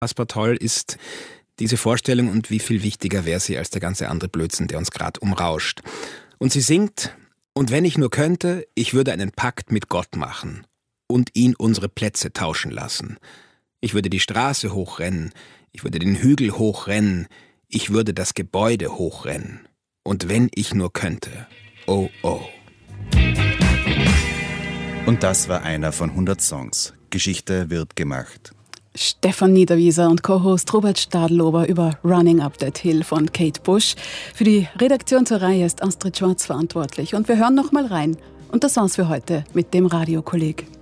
Unfassbar toll ist diese Vorstellung und wie viel wichtiger wäre sie als der ganze andere Blödsinn, der uns gerade umrauscht. Und sie singt: Und wenn ich nur könnte, ich würde einen Pakt mit Gott machen und ihn unsere Plätze tauschen lassen. Ich würde die Straße hochrennen, ich würde den Hügel hochrennen, ich würde das Gebäude hochrennen. Und wenn ich nur könnte, oh oh. Und das war einer von 100 Songs. Geschichte wird gemacht. Stefan Niederwieser und Co-Host Robert Stadlober über Running Up That Hill von Kate Bush. Für die Redaktion zur Reihe ist Astrid Schwarz verantwortlich. Und wir hören noch mal rein. Und das war's für heute mit dem Radiokolleg.